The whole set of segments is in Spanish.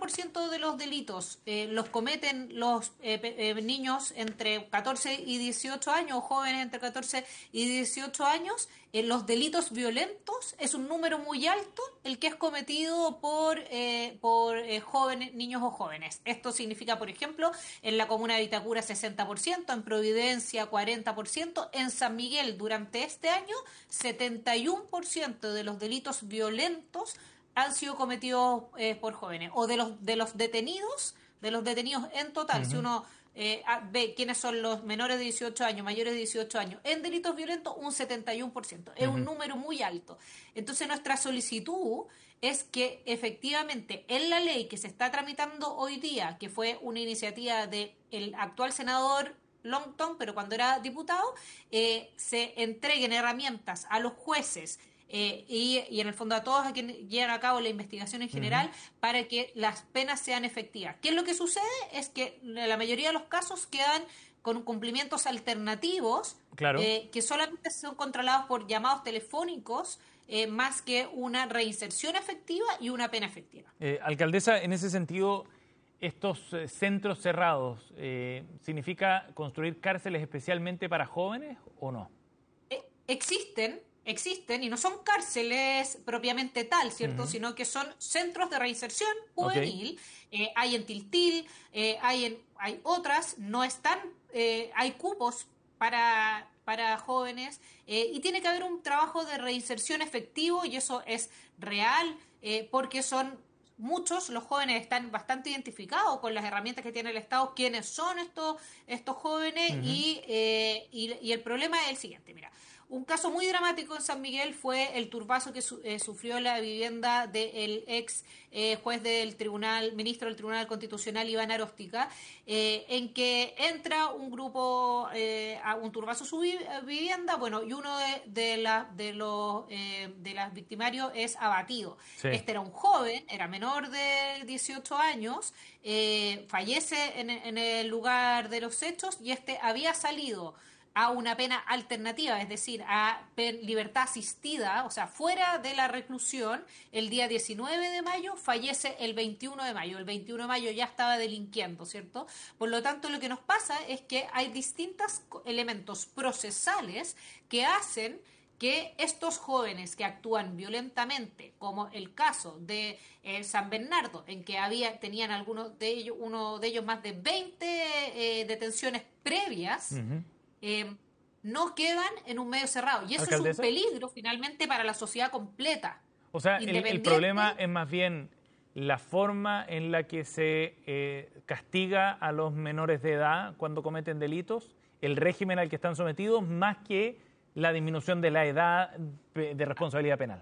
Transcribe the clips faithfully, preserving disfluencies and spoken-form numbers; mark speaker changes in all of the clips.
Speaker 1: por ciento de los delitos eh, los cometen los eh, eh, niños entre catorce y dieciocho años o jóvenes entre catorce y dieciocho años, eh, los delitos violentos es un número muy alto el que es cometido por, eh, por eh, jóvenes, niños o jóvenes. Esto significa, por ejemplo, en la comuna de Vitacura sesenta por ciento, en Providencia cuarenta por ciento, en San Miguel durante este año setenta y uno por ciento de los delitos violentos han sido cometidos eh, por jóvenes, o de los de los detenidos, de los detenidos en total. Uh-huh. Si uno eh, ve quiénes son los menores de dieciocho años, mayores de dieciocho años, en delitos violentos, un setenta y uno por ciento. Es uh-huh. un número muy alto. Entonces, nuestra solicitud es que efectivamente en la ley que se está tramitando hoy día, que fue una iniciativa del actual senador Longton, pero cuando era diputado, eh, se entreguen herramientas a los jueces Eh, y, y en el fondo a todos a quienes llevan a cabo la investigación en general uh-huh. para que las penas sean efectivas. ¿Qué es lo que sucede? Es que la mayoría de los casos quedan con cumplimientos alternativos
Speaker 2: claro.
Speaker 1: eh, que solamente son controlados por llamados telefónicos eh, más que una reinserción efectiva y una pena efectiva.
Speaker 2: Eh, alcaldesa, en ese sentido, estos eh, centros cerrados, eh, ¿significa construir cárceles especialmente para jóvenes o no?
Speaker 1: Eh, existen Existen, y no son cárceles propiamente tal, ¿cierto? Uh-huh. Sino que son centros de reinserción juvenil. Okay. Eh, hay en Tiltil, eh, hay en hay otras, no están, eh, hay cupos para, para jóvenes, eh, y tiene que haber un trabajo de reinserción efectivo, y eso es real, eh, porque son muchos, los jóvenes están bastante identificados con las herramientas que tiene el Estado, quiénes son estos, estos jóvenes, uh-huh. y, eh, y, y el problema es el siguiente, mira. Un caso muy dramático en San Miguel fue el turbazo que su, eh, sufrió la vivienda del ex eh, juez del tribunal, ministro del Tribunal Constitucional, Iván Aróstica, eh, en que entra un grupo eh, a un turbazo a su vi vivienda, bueno, y uno de, de, la, de los eh, de las victimarios es abatido. Sí. Este era un joven, era menor de dieciocho años, eh, fallece en, en el lugar de los hechos, y este había salido a una pena alternativa, es decir, a libertad asistida, o sea, fuera de la reclusión, el día diecinueve de mayo, fallece el veintiuno de mayo. El veintiuno de mayo ya estaba delinquiendo, ¿cierto? Por lo tanto, lo que nos pasa es que hay distintos elementos procesales que hacen que estos jóvenes que actúan violentamente, como el caso de eh, San Bernardo, en que había tenían algunos de ellos, uno de ellos más de veinte eh, detenciones previas, uh-huh. Eh, no quedan en un medio cerrado. Y eso ¿Alcaldesa? Es un peligro finalmente para la sociedad completa.
Speaker 2: O sea, el, el problema es más bien la forma en la que se eh, castiga a los menores de edad cuando cometen delitos, el régimen al que están sometidos, más que la disminución de la edad de responsabilidad penal.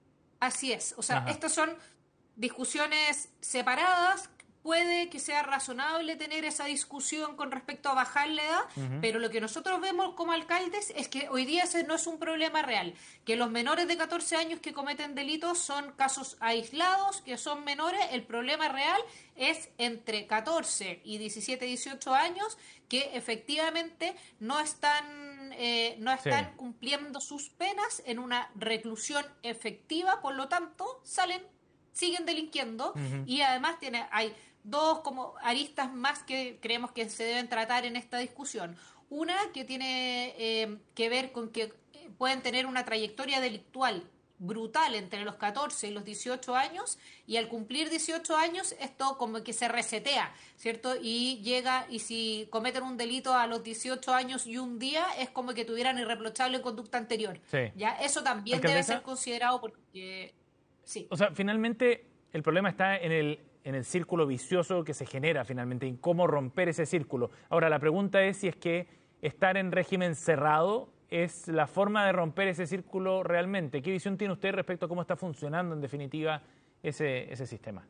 Speaker 1: Así es. O sea, Ajá. estas son discusiones separadas. Puede que sea razonable tener esa discusión con respecto a bajar la edad, uh-huh. pero lo que nosotros vemos como alcaldes es que hoy día ese no es un problema real, que los menores de catorce años que cometen delitos son casos aislados, que son menores. El problema real es entre catorce y diecisiete, dieciocho años, que efectivamente no están, eh, no están sí. cumpliendo sus penas en una reclusión efectiva, por lo tanto salen, siguen delinquiendo, uh-huh. y además tiene, hay dos como aristas más que creemos que se deben tratar en esta discusión. Una que tiene eh, que ver con que pueden tener una trayectoria delictual brutal entre los catorce y los dieciocho años, y al cumplir dieciocho años esto como que se resetea, ¿cierto? Y llega, y si cometen un delito a los dieciocho años y un día, es como que tuvieran irreprochable conducta anterior. Sí. ¿Ya? Eso también ¿Alcaldesa? Debe ser considerado porque... Sí.
Speaker 2: O sea, finalmente el problema está en el, en el círculo vicioso que se genera finalmente, en cómo romper ese círculo. Ahora, la pregunta es si es que estar en régimen cerrado es la forma de romper ese círculo realmente. ¿Qué visión tiene usted respecto a cómo está funcionando en definitiva ese, ese sistema?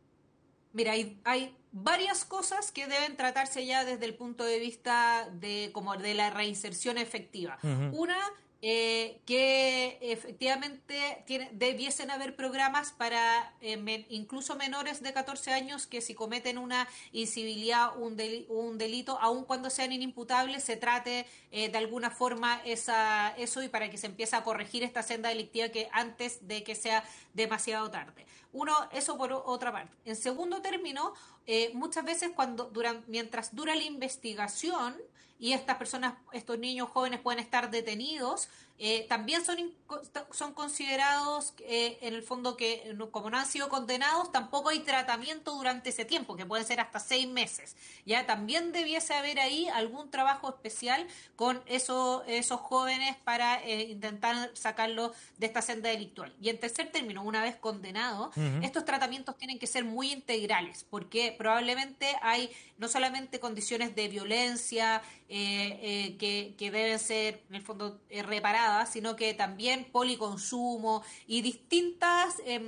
Speaker 1: Mira, hay, hay varias cosas que deben tratarse ya desde el punto de vista de, como de la reinserción efectiva. Uh-huh. Una eh, que efectivamente tiene, debiesen haber programas para eh, men, incluso menores de catorce años que si cometen una incivilidad, un, del, un delito, aun cuando sean inimputables, se trate eh, de alguna forma esa, eso y para que se empiece a corregir esta senda delictiva que antes de que sea demasiado tarde. Uno, eso por otra parte. En segundo término, eh, muchas veces cuando duran, mientras dura la investigación y estas personas, estos niños jóvenes pueden estar detenidos, eh, también son, son considerados eh, en el fondo que como no han sido condenados, tampoco hay tratamiento durante ese tiempo, que pueden ser hasta seis meses. Ya también debiese haber ahí algún trabajo especial con eso, esos jóvenes para eh, intentar sacarlos de esta senda delictual. Y en tercer término, una vez condenados, uh-huh. estos tratamientos tienen que ser muy integrales, porque probablemente hay no solamente condiciones de violencia eh, eh, que, que deben ser en el fondo eh, reparadas, sino que también policonsumo y distintas, eh,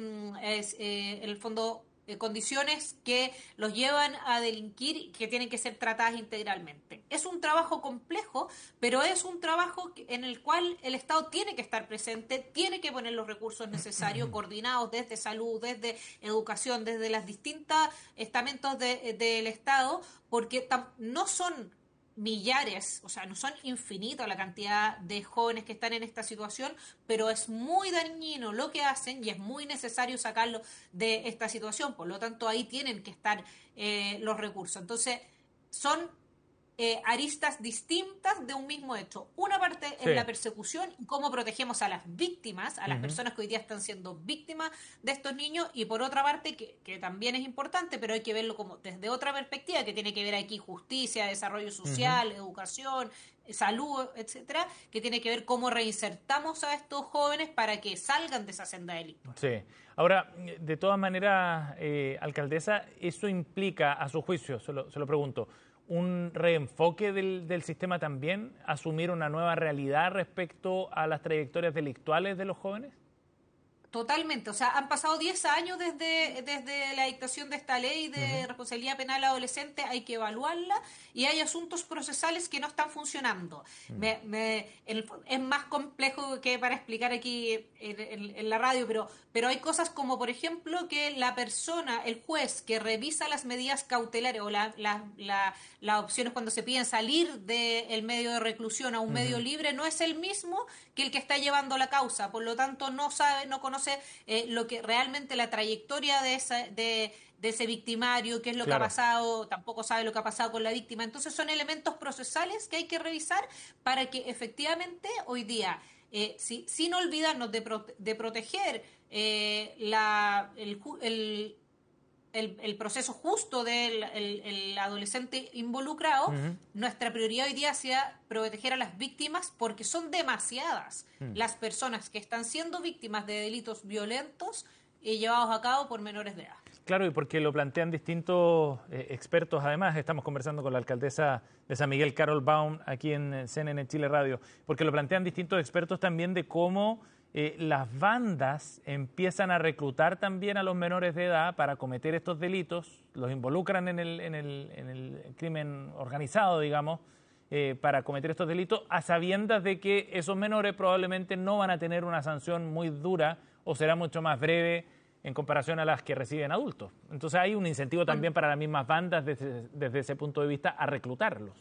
Speaker 1: eh, en el fondo, eh, condiciones que los llevan a delinquir y que tienen que ser tratadas integralmente. Es un trabajo complejo, pero es un trabajo en el cual el Estado tiene que estar presente, tiene que poner los recursos necesarios, coordinados desde salud, desde educación, desde los distintos estamentos de, del Estado, porque no son millares, o sea, no son infinitos la cantidad de jóvenes que están en esta situación, pero es muy dañino lo que hacen y es muy necesario sacarlo de esta situación, por lo tanto ahí tienen que estar eh, los recursos. Entonces, son eh, aristas distintas de un mismo hecho. Una parte sí. es la persecución y cómo protegemos a las víctimas, a las uh-huh. personas que hoy día están siendo víctimas de estos niños, y por otra parte, que, que también es importante, pero hay que verlo como desde otra perspectiva, que tiene que ver aquí justicia, desarrollo social, uh-huh. educación, salud, etcétera, que tiene que ver cómo reinsertamos a estos jóvenes para que salgan de esa senda delictiva.
Speaker 2: Sí. Ahora, de todas maneras, eh, alcaldesa, eso implica, a su juicio, se lo, se lo pregunto, un reenfoque del, del sistema también, asumir una nueva realidad respecto a las trayectorias delictuales de los jóvenes.
Speaker 1: Totalmente, o sea, han pasado diez años desde, desde la dictación de esta ley de uh-huh. responsabilidad penal adolescente, hay que evaluarla y hay asuntos procesales que no están funcionando. Uh-huh. Me, me, el, es más complejo que para explicar aquí en, en, en la radio, pero, pero hay cosas como, por ejemplo, que la persona, el juez que revisa las medidas cautelares o la, la, la, las opciones cuando se piden salir del medio de reclusión a un uh-huh. medio libre, no es el mismo que el que está llevando la causa, por lo tanto no sabe, no conoce Eh, lo que realmente la trayectoria de, esa, de, de ese victimario, qué es lo claro. que ha pasado, tampoco sabe lo que ha pasado con la víctima. Entonces son elementos procesales que hay que revisar para que efectivamente hoy día, eh, si, sin olvidarnos de, pro, de proteger eh, la, el, el El, el proceso justo del el, el adolescente involucrado, uh-huh. nuestra prioridad hoy día sea proteger a las víctimas, porque son demasiadas uh-huh. las personas que están siendo víctimas de delitos violentos y llevados a cabo por menores de edad.
Speaker 2: Claro, y porque lo plantean distintos eh, expertos. Además, estamos conversando con la alcaldesa de San Miguel, Carol Baum, aquí en C N N Chile Radio, porque lo plantean distintos expertos también de cómo Eh, las bandas empiezan a reclutar también a los menores de edad para cometer estos delitos, los involucran en el, en el, en el crimen organizado, digamos, eh, para cometer estos delitos, a sabiendas de que esos menores probablemente no van a tener una sanción muy dura o será mucho más breve en comparación a las que reciben adultos. Entonces hay un incentivo también para las mismas bandas desde, desde ese punto de vista a reclutarlos.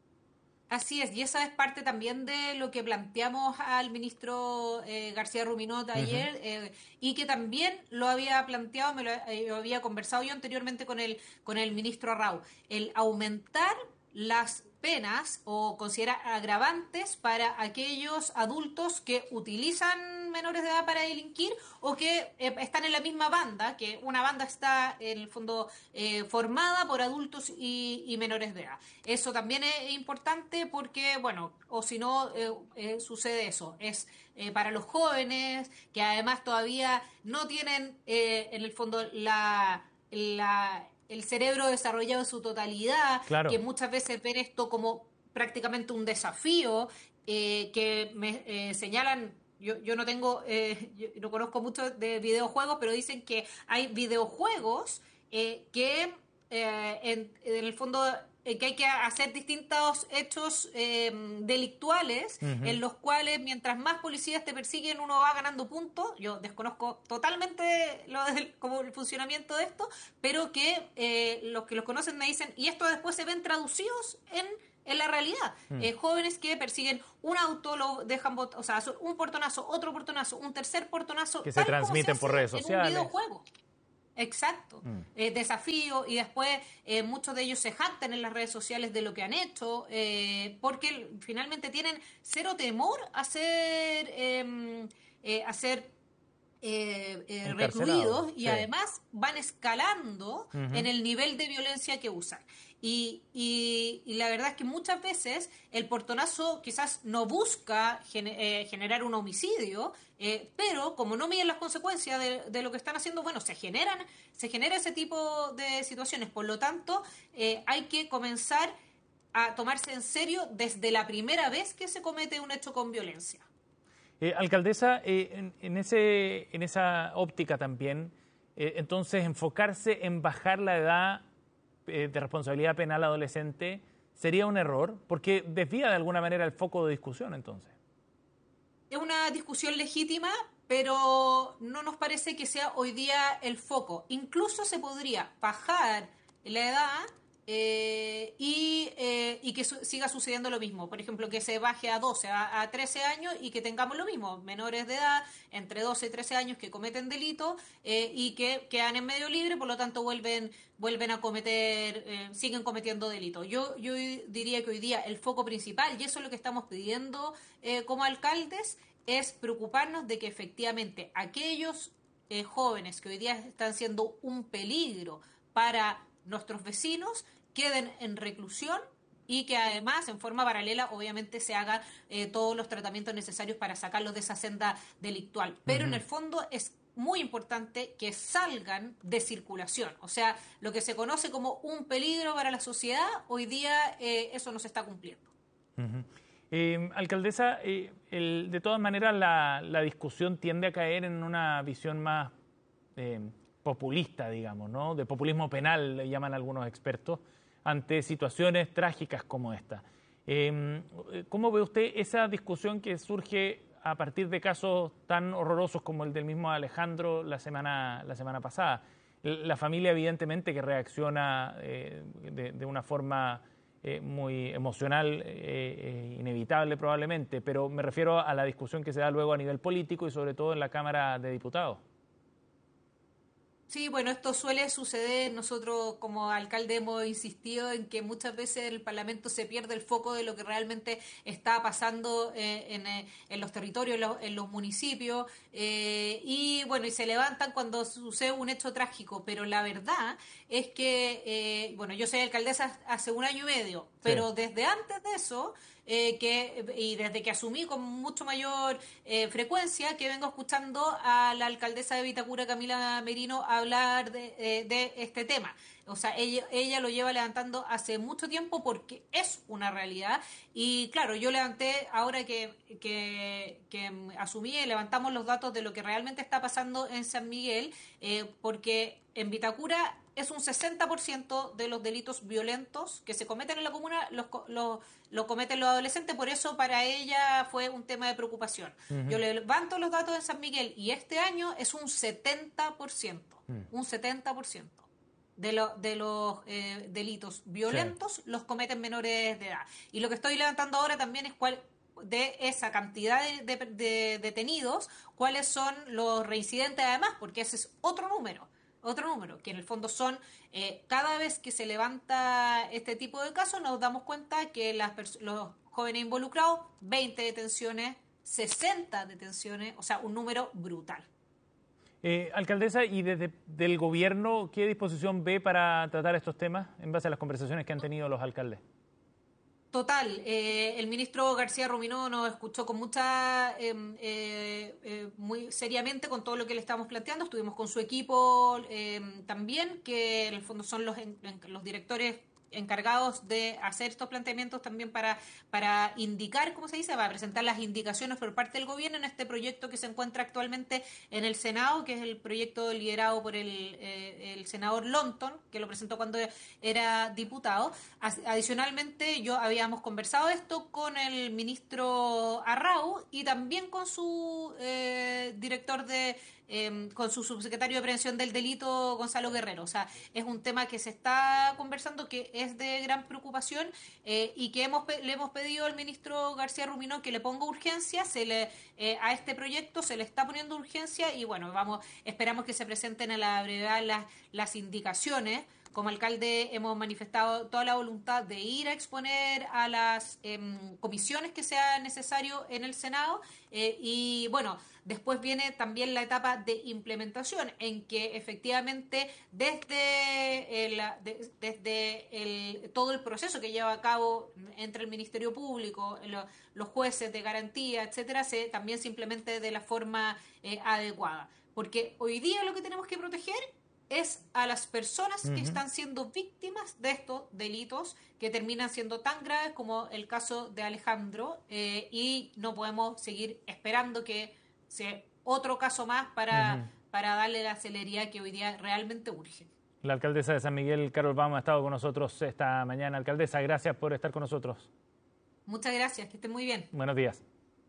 Speaker 1: Así es, y esa es parte también de lo que planteamos al ministro eh, García Ruminot ayer, uh-huh. eh, y que también lo había planteado, me lo, eh, lo había conversado yo anteriormente con el, con el ministro Arrau, el aumentar las penas o considerar agravantes para aquellos adultos que utilizan menores de edad para delinquir o que eh, están en la misma banda, que una banda está en el fondo eh, formada por adultos y, y menores de edad. Eso también es importante porque, bueno, o si no eh, eh, sucede eso, es eh, para los jóvenes que además todavía no tienen eh, en el fondo la... la el cerebro desarrollado en su totalidad, claro. que muchas veces ven esto como prácticamente un desafío, eh, que me eh, señalan, yo, yo no tengo, eh, yo no conozco mucho de videojuegos, pero dicen que hay videojuegos eh, que eh, en, en el fondo eh, que hay que hacer distintos hechos eh, delictuales uh-huh. en los cuales mientras más policías te persiguen uno va ganando puntos. Yo desconozco totalmente lo del, como el funcionamiento de esto, pero que eh, los que los conocen me dicen, y esto después se ven traducidos en en la realidad, mm. eh, jóvenes que persiguen un auto, lo dejan, bot- o sea, un portonazo, otro portonazo, un tercer portonazo.
Speaker 2: Que se transmiten se por redes sociales.
Speaker 1: En un videojuego. Exacto. Mm. Eh, desafío, y después eh, muchos de ellos se jactan en las redes sociales de lo que han hecho, eh, porque finalmente tienen cero temor a ser, eh, eh, a ser Eh, eh, recluidos y sí. además van escalando uh-huh. en el nivel de violencia que usan. Y, y, y la verdad es que muchas veces el portonazo quizás no busca gener, eh, generar un homicidio, eh, pero como no miden las consecuencias de, de lo que están haciendo, bueno, se generan, se genera ese tipo de situaciones. Por lo tanto, eh, hay que comenzar a tomarse en serio desde la primera vez que se comete un hecho con violencia.
Speaker 2: Eh, alcaldesa, eh, en, en, ese, en esa óptica también, eh, entonces enfocarse en bajar la edad eh, de responsabilidad penal adolescente sería un error, porque desvía de alguna manera el foco de discusión entonces.
Speaker 1: Es una discusión legítima, pero no nos parece que sea hoy día el foco. Incluso se podría bajar la edad Eh, y, eh, y que su- siga sucediendo lo mismo. Por ejemplo, que se baje a doce, a, a trece años y que tengamos lo mismo, menores de edad, entre doce y trece años que cometen delito eh, y que quedan en medio libre, por lo tanto vuelven vuelven a cometer, eh, siguen cometiendo delitos. Yo, yo diría que hoy día el foco principal, y eso es lo que estamos pidiendo eh, como alcaldes, es preocuparnos de que efectivamente aquellos eh, jóvenes que hoy día están siendo un peligro para nuestros vecinos queden en reclusión y que además en forma paralela obviamente se hagan eh, todos los tratamientos necesarios para sacarlos de esa senda delictual. Pero uh-huh. en el fondo es muy importante que salgan de circulación. O sea, lo que se conoce como un peligro para la sociedad, hoy día eh, eso no se está cumpliendo.
Speaker 2: Uh-huh. Eh, alcaldesa, eh, el, de todas maneras la, la discusión tiende a caer en una visión más Eh, populista, digamos, ¿no? De populismo penal, le llaman algunos expertos, ante situaciones trágicas como esta. Eh, ¿Cómo ve usted esa discusión que surge a partir de casos tan horrorosos como el del mismo Alejandro la semana, la semana pasada? La familia evidentemente que reacciona eh, de, de una forma eh, muy emocional, eh, inevitable probablemente, pero me refiero a la discusión que se da luego a nivel político y sobre todo en la Cámara de Diputados.
Speaker 1: Sí, bueno, esto suele suceder. Nosotros como alcalde hemos insistido en que muchas veces el Parlamento se pierde el foco de lo que realmente está pasando eh, en, eh, en los territorios, en los, en los municipios, eh, y bueno, y se levantan cuando sucede un hecho trágico, pero la verdad es que, eh, bueno, yo soy alcaldesa hace un año y medio, pero sí. desde antes de eso, Eh, que y desde que asumí con mucho mayor eh, frecuencia que vengo escuchando a la alcaldesa de Vitacura, Camila Merino, hablar de, eh, de este tema. O sea, ella, ella lo lleva levantando hace mucho tiempo porque es una realidad. Y claro, yo levanté, ahora que, que, que asumí, levantamos los datos de lo que realmente está pasando en San Miguel, eh, porque en Vitacura es un sesenta por ciento de los delitos violentos que se cometen en la comuna los, los, los cometen los adolescentes, por eso para ella fue un tema de preocupación. Uh-huh. Yo le levanto los datos en San Miguel y este año es un setenta por ciento, uh-huh. un setenta por ciento de, lo, de los eh, delitos violentos sí. los cometen menores de edad. Y lo que estoy levantando ahora también es cuál de esa cantidad de, de, de detenidos, cuáles son los reincidentes además, porque ese es otro número. Otro número, que en el fondo son, eh, cada vez que se levanta este tipo de casos, nos damos cuenta que las pers- los jóvenes involucrados, veinte detenciones, sesenta detenciones, o sea, un número brutal.
Speaker 2: Eh, alcaldesa, ¿y desde el gobierno qué disposición ve para tratar estos temas en base a las conversaciones que han tenido los alcaldes?
Speaker 1: Total, eh, el ministro García Ruminó nos escuchó con mucha, eh, eh, eh, muy seriamente con todo lo que le estábamos planteando. Estuvimos con su equipo eh, también, que en el fondo son los, los directores encargados de hacer estos planteamientos también para, para indicar, ¿cómo se dice?, para presentar las indicaciones por parte del gobierno en este proyecto que se encuentra actualmente en el Senado, que es el proyecto liderado por el, eh, el senador Longton, que lo presentó cuando era diputado. Adicionalmente, yo habíamos conversado esto con el ministro Arrau y también con su eh, director de Eh, con su subsecretario de Prevención del Delito, Gonzalo Guerrero. O sea, es un tema que se está conversando, que es de gran preocupación eh, y que hemos le hemos pedido al ministro García Ruminó que le ponga urgencia se le eh, a este proyecto, se le está poniendo urgencia y bueno, vamos esperamos que se presenten a la brevedad las, las indicaciones. Como alcalde hemos manifestado toda la voluntad de ir a exponer a las eh, comisiones que sea necesario en el Senado eh, y bueno, después viene también la etapa de implementación en que efectivamente desde, el, de, desde el, todo el proceso que lleva a cabo entre el Ministerio Público, lo, los jueces de garantía, etcétera, se, también se implemente de la forma eh, adecuada. Porque hoy día lo que tenemos que proteger es a las personas uh-huh. que están siendo víctimas de estos delitos que terminan siendo tan graves como el caso de Alejandro eh, y no podemos seguir esperando que sea otro caso más para, uh-huh. para darle la celeridad que hoy día realmente urge.
Speaker 2: La alcaldesa de San Miguel, Carol Baum, ha estado con nosotros esta mañana. Alcaldesa, gracias por estar con nosotros.
Speaker 1: Muchas gracias, que estén muy bien.
Speaker 2: Buenos días.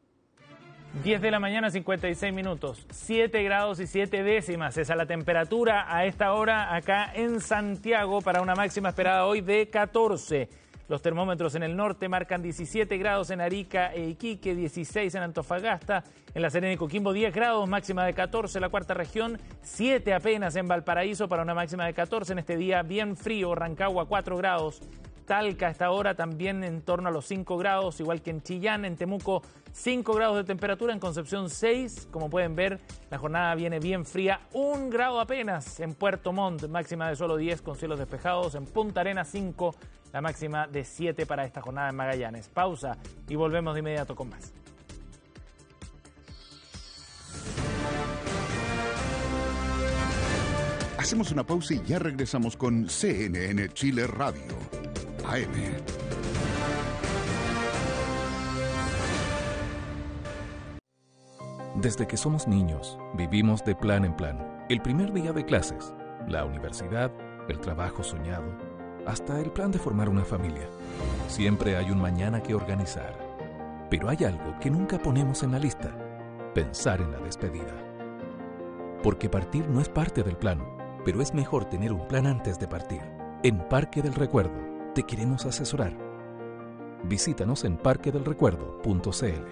Speaker 2: diez de la mañana, cincuenta y seis minutos, siete grados y siete décimas. Esa es la temperatura a esta hora acá en Santiago para una máxima esperada hoy de catorce. Los termómetros en el norte marcan diecisiete grados en Arica e Iquique, dieciséis en Antofagasta, en La Serena y Coquimbo diez grados, máxima de catorce. La cuarta región, siete apenas en Valparaíso para una máxima de catorce. En este día bien frío, Rancagua cuatro grados. Talca a esta hora también en torno a los cinco grados, igual que en Chillán, en Temuco cinco grados de temperatura, en Concepción seis. Como pueden ver, la jornada viene bien fría, un grado apenas en Puerto Montt, máxima de solo diez con cielos despejados. En Punta Arenas cinco, la máxima de siete para esta jornada en Magallanes. Pausa y volvemos de inmediato con más.
Speaker 3: Hacemos una pausa y ya regresamos con C N N Chile Radio. A M.
Speaker 4: Desde que somos niños, vivimos de plan en plan. El primer día de clases, la universidad, el trabajo soñado, hasta el plan de formar una familia. Siempre hay un mañana que organizar. Pero hay algo que nunca ponemos en la lista: pensar en la despedida. Porque partir no es parte del plan, pero es mejor tener un plan antes de partir. En Parque del Recuerdo te queremos asesorar. Visítanos en parque del recuerdo punto c l.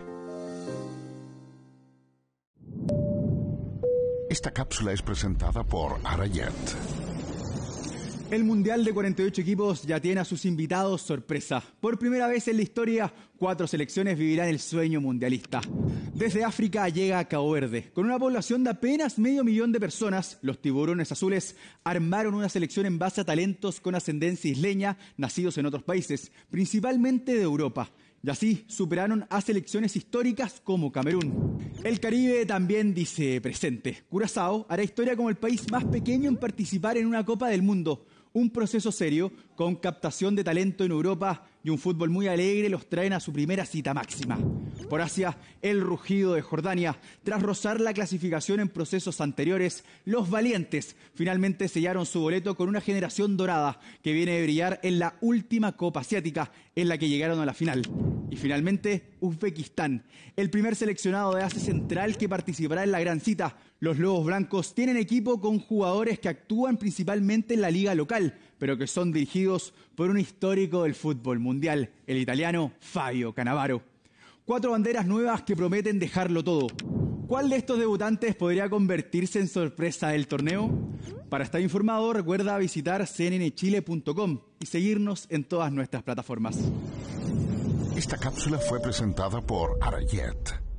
Speaker 3: Esta cápsula es presentada por Arayet.
Speaker 5: El Mundial de cuarenta y ocho equipos ya tiene a sus invitados sorpresa. Por primera vez en la historia, cuatro selecciones vivirán el sueño mundialista. Desde África llega Cabo Verde. Con una población de apenas medio millón de personas, los tiburones azules armaron una selección en base a talentos con ascendencia isleña, nacidos en otros países, principalmente de Europa. Y así superaron a selecciones históricas como Camerún. El Caribe también dice presente. Curazao hará historia como el país más pequeño en participar en una Copa del Mundo. Un proceso serio, con captación de talento en Europa y un fútbol muy alegre, los traen a su primera cita máxima. Por Asia, el rugido de Jordania. Tras rozar la clasificación en procesos anteriores, los valientes finalmente sellaron su boleto con una generación dorada que viene de brillar en la última Copa Asiática, en la que llegaron a la final. Y finalmente, Uzbekistán, el primer seleccionado de Asia Central que participará en la gran cita. Los Lobos Blancos tienen equipo con jugadores que actúan principalmente en la liga local, pero que son dirigidos por un histórico del fútbol mundial, el italiano Fabio Cannavaro. Cuatro banderas nuevas que prometen dejarlo todo. ¿Cuál de estos debutantes podría convertirse en sorpresa del torneo? Para estar informado, recuerda visitar c n n chile punto com y seguirnos en todas nuestras plataformas.
Speaker 3: Esta cápsula fue presentada por Arayet.